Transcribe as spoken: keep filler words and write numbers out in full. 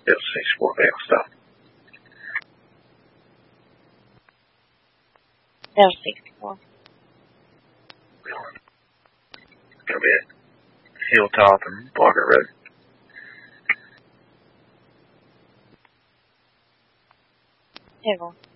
L sixty-four L stop. L sixty-four. Gonna be at Hilltop and Barker Road. Hegel.